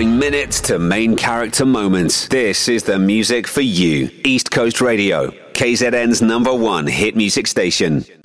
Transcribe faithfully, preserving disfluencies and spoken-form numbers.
Featuring minutes to main character moments. This is the music for you. East Coast Radio, K Z N's number one hit music station.